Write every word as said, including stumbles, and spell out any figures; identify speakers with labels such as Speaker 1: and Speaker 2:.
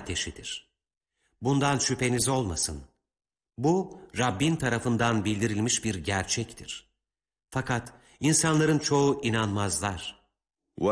Speaker 1: ateşidir. Bundan şüpheniz olmasın. Bu, Rabbin tarafından bildirilmiş bir gerçektir. Fakat insanların çoğu inanmazlar.